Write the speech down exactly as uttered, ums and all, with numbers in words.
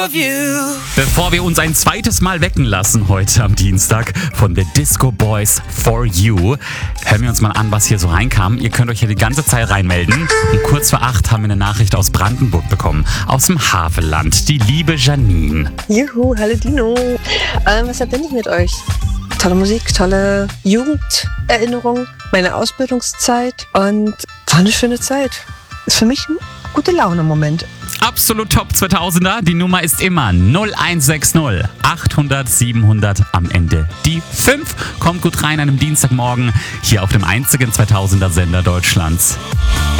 Bevor wir uns ein zweites Mal wecken lassen heute am Dienstag von The Disco Boys For You, hören wir uns mal an, was hier so reinkam. Ihr könnt euch ja die ganze Zeit reinmelden. Und kurz vor acht haben wir eine Nachricht aus Brandenburg bekommen, aus dem Havelland, die liebe Janine. Juhu, hallo Dino. Ähm, was verbinde ich mit euch? Tolle Musik, tolle Jugenderinnerung, meine Ausbildungszeit und war eine schöne Zeit. Ist für mich ein gute Laune-Moment. Absolut Top zweitausender. Die Nummer ist immer null eins sechs null achthundert siebenhundert am Ende. Die fünf kommt gut rein an einem Dienstagmorgen hier auf dem einzigen zweitausender Sender Deutschlands.